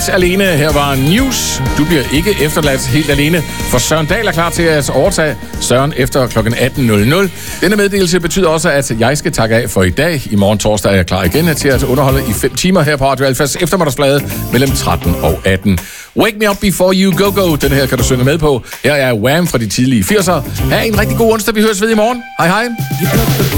helt alene. Her var News. Du bliver ikke efterladt helt alene, for Søren Dahl er klar til at overtage Søren efter kl. 18.00. Denne meddelelse betyder også, at jeg skal takke af for i dag. I morgen torsdag er jeg klar igen til at underholde i 5 timer her på Radio Alfas eftermiddagsflade mellem 13 og 18. Wake Me Up Before You Go Go. Den her kan du synge med på. Her er Wham fra de tidlige 80'er. Ha' en rigtig god onsdag. Vi høres ved i morgen. Hej hej.